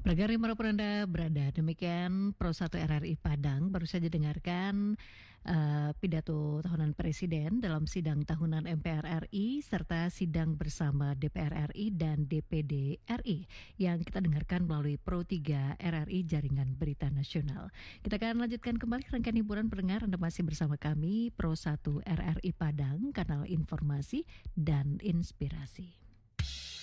Pendengar dimanapun Anda berada, demikian Pro 1 RRI Padang baru saja dengarkan pidato tahunan Presiden dalam sidang tahunan MPR RI serta sidang bersama DPR RI dan DPD RI yang kita dengarkan melalui Pro 3 RRI Jaringan Berita Nasional. Kita akan lanjutkan kembali rangkaian hiburan pendengar. Anda masih bersama kami Pro 1 RRI Padang, kanal informasi dan inspirasi.